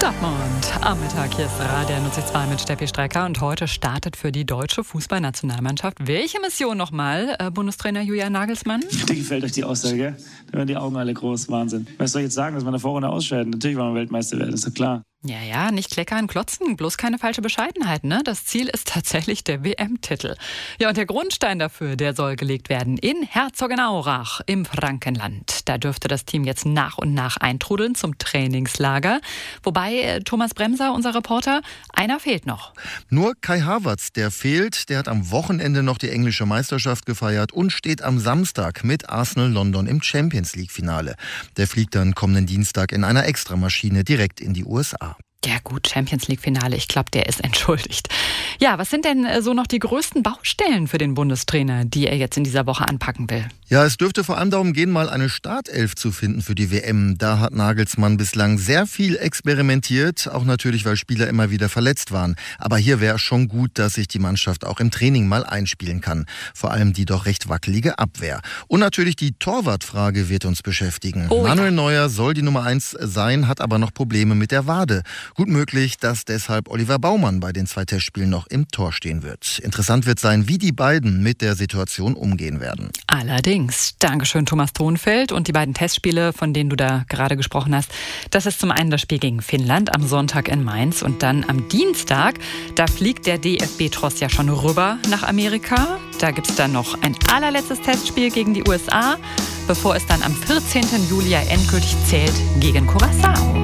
Dortmund am Mittag. Hier ist Radio 92 mit Steffi Strecker und heute startet für die deutsche Fußballnationalmannschaft welche Mission nochmal, Bundestrainer Julian Nagelsmann? Dir gefällt euch die Aussage, gell? Da werden die Augen alle groß, Wahnsinn. Was soll ich jetzt sagen, dass wir in der Vorrunde ausscheiden? Natürlich wollen wir Weltmeister werden, ist doch klar. Ja, nicht kleckern, klotzen, bloß keine falsche Bescheidenheit, ne? Das Ziel ist tatsächlich der WM-Titel. Ja, und der Grundstein dafür, der soll gelegt werden in Herzogenaurach im Frankenland. Da dürfte das Team jetzt nach und nach eintrudeln zum Trainingslager. Wobei, Thomas Bremser, unser Reporter, einer fehlt noch. Nur Kai Havertz, der fehlt. Der hat am Wochenende noch die englische Meisterschaft gefeiert und steht am Samstag mit Arsenal London im Champions-League-Finale. Der fliegt dann kommenden Dienstag in einer Extramaschine direkt in die USA. Ja gut, Champions-League-Finale, ich glaube, der ist entschuldigt. Ja, was sind denn so noch die größten Baustellen für den Bundestrainer, die er jetzt in dieser Woche anpacken will? Ja, es dürfte vor allem darum gehen, mal eine Startelf zu finden für die WM. Da hat Nagelsmann bislang sehr viel experimentiert, auch natürlich, weil Spieler immer wieder verletzt waren. Aber hier wäre schon gut, dass sich die Mannschaft auch im Training mal einspielen kann. Vor allem die doch recht wackelige Abwehr. Und natürlich die Torwartfrage wird uns beschäftigen. Manuel Neuer soll die Nummer 1 sein, hat aber noch Probleme mit der Wade. Gut möglich, dass deshalb Oliver Baumann bei den 2 Testspielen noch im Tor stehen wird. Interessant wird sein, wie die beiden mit der Situation umgehen werden. Allerdings. Dankeschön, Thomas Thonfeld. Und die beiden Testspiele, von denen du da gerade gesprochen hast, das ist zum einen das Spiel gegen Finnland am Sonntag in Mainz und dann am Dienstag, da fliegt der DFB-Tross ja schon rüber nach Amerika. Da gibt es dann noch ein allerletztes Testspiel gegen die USA, bevor es dann am 14. Juli endgültig zählt gegen Curaçao.